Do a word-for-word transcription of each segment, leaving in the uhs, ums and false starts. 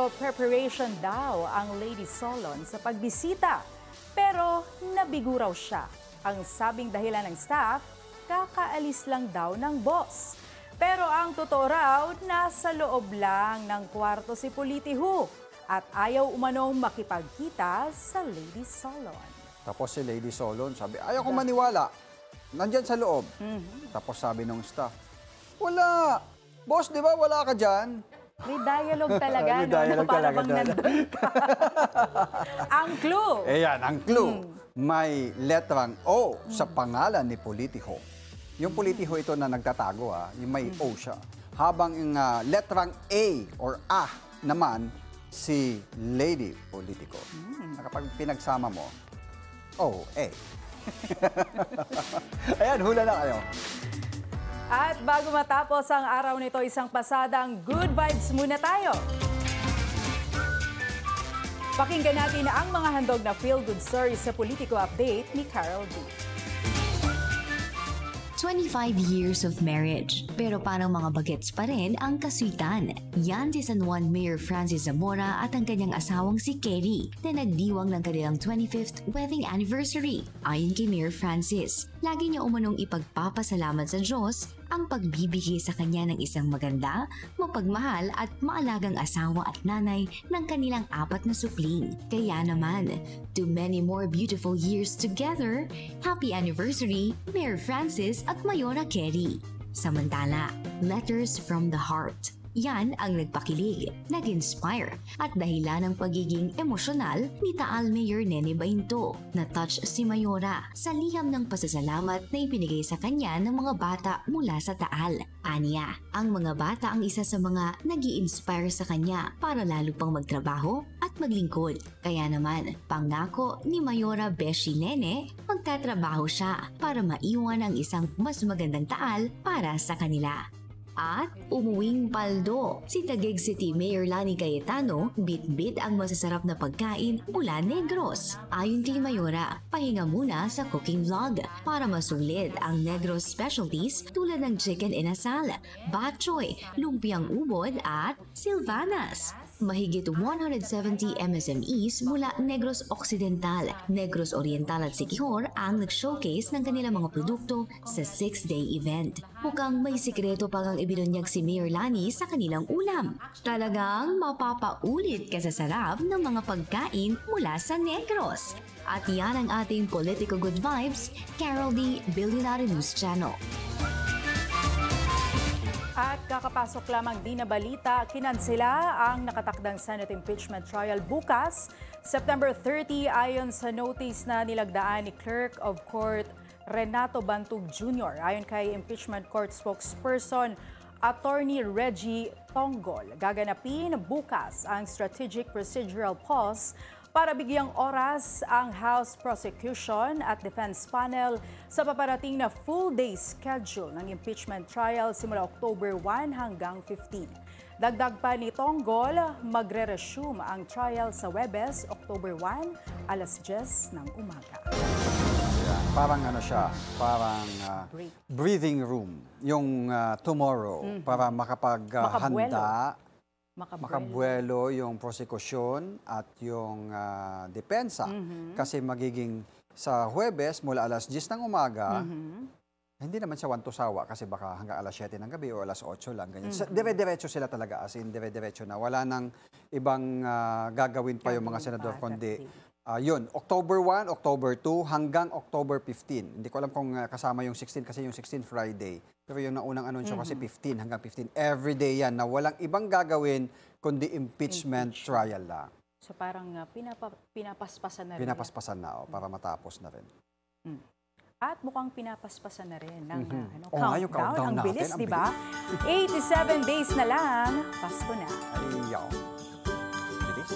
for preparation daw ang Lady Solon sa pagbisita. Pero nabigo raw siya. Ang sabing dahilan ng staff, kakaalis lang daw ng boss. Pero ang totoo raw, nasa loob lang ng kwarto si Politiho at ayaw umanong makipagkita sa Lady Solon. Tapos si Lady Solon sabi, ayaw ko maniwala. Nandyan sa loob. Mm-hmm. Tapos sabi nung staff, wala. Boss, di ba wala ka dyan? May dialogue talaga, May no? dialogue Na para talaga bang doon. nandun ka. Ang clue. Ayan, ang clue. Mm. May letrang O sa pangalan ni Politiho. Yung Politiho ito na nagtatago, ah, yung may O siya. Habang yung uh, letrang A or A naman, si Lady Politico. Mm. Kapag pinagsama mo, O, A. Ayan, hula na kayo. At bago matapos ang araw nito, isang pasadang good vibes muna tayo. Pakinggan natin ang mga handog na feel-good stories sa Politico Update ni Carol D. twenty-five years of marriage, pero parang mga bagets pa rin ang kaswitan. Yan si San Juan Mayor Francis Zamora at ang kanyang asawang si Kerry na nagdiwang ng kanilang twenty-fifth wedding anniversary. Ayon kay Mayor Francis, lagi niya umanong ipagpapasalamat sa Diyos ang pagbibigay sa kanya ng isang maganda, mapagmahal at maalagang asawa at nanay ng kanilang apat na supling. Kaya naman, to many more beautiful years together, happy anniversary, Mayor Francis at Mayora Kerry. Samantala, letters from the heart. Yan ang nagpakilig, nag-inspire at dahilan ng pagiging emosyonal ni Taal Mayor Nene Bainto. Na-touch si Mayora sa liham ng pasasalamat na ibinigay sa kanya ng mga bata mula sa Taal. Aniya, ang mga bata ang isa sa mga nag-i-inspire sa kanya para lalo pang magtrabaho at maglingkod. Kaya naman, pangako ni Mayora Beshi Nene, magtatrabaho siya para maiwan ang isang mas magandang Taal para sa kanila. At umuwing paldo, si Taguig City Mayor Lani Cayetano, bit-bit ang masasarap na pagkain mula Negros. Ayon kay Mayora, pahinga muna sa cooking vlog para masulit ang Negros specialties tulad ng chicken inasal, bok choy, lumpiang ubod at silvanas. Mahigit one hundred seventy M S M Es mula Negros Occidental, Negros Oriental at Siquijor ang nag-showcase ng kanilang mga produkto sa six-day event. Mukhang may sikreto pa ang ibinunyag si Mayor Lani sa kanilang ulam. Talagang mapapaulit ka sa sarap ng mga pagkain mula sa Negros. At yan ang ating Politico Good Vibes, Carol D. Billionaire News Channel. At kakapasok lamang din na balita, kinansela ang nakatakdang Senate impeachment trial bukas, September thirty, ayon sa notice na nilagdaan ni Clerk of Court Renato Bantug Junior Ayon kay impeachment court spokesperson Attorney Reggie Tonggol, gaganapin bukas ang strategic procedural pause para bigyang oras ang House Prosecution at Defense Panel sa paparating na full-day schedule ng impeachment trial simula October one hanggang fifteen. Dagdag pa ni Tonggol, magre-resume ang trial sa Huwebes, October one, alas diyes ng umaga. Yeah, parang ano siya, parang uh, breathing room yung uh, tomorrow mm-hmm. para makapaghanda. Uh, Makabuelo. Makabuelo yung prosekusyon at yung uh, depensa. Mm-hmm. Kasi magiging sa Huwebes mula alas diyes ng umaga, mm-hmm. hindi naman siya wantosawa kasi baka hanggang alas siyete ng gabi o alas otso lang. Ganyan. Mm-hmm. Dire-diretso sila talaga, as in dire-diretso na. Wala nang ibang uh, gagawin pa yung mga senador, kundi uh, yun, October one, October two, hanggang October fifteen. Hindi ko alam kung uh, kasama yung sixteen kasi yung sixteen Friday. Pero yung naunang anunsyo mm-hmm. kasi fifteen hanggang fifteen. Every day yan na walang ibang gagawin kundi impeachment, impeachment. trial lang. So parang uh, pinapa, pinapaspasan na rin. Pinapaspasan na, oh, para matapos na rin. Mm. At mukhang pinapaspasan na rin ng mm-hmm. uh, ano, oh, countdown. yung countdown ang natin, bilis, ang di ba? eighty-seven days na lang, Pasko na. Ayaw. Bilis.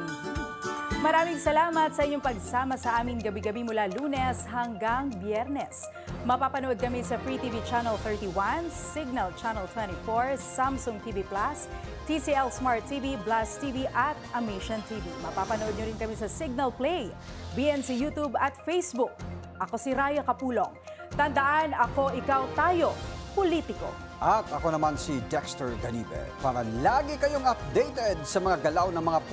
Maraming salamat sa inyong pagsama sa amin gabi-gabi mula Lunes hanggang Biyernes. Mapapanood kami sa Free T V Channel thirty-one, Signal Channel twenty-four, Samsung T V Plus, T C L Smart T V, Blast T V at Amishan T V. Mapapanood nyo rin kami sa Signal Play, B N C YouTube at Facebook. Ako si Raya Kapulong. Tandaan, ako, ikaw, tayo, Politico At ako naman si Dexter Ganibe para lagi kayong updated sa mga galaw ng mga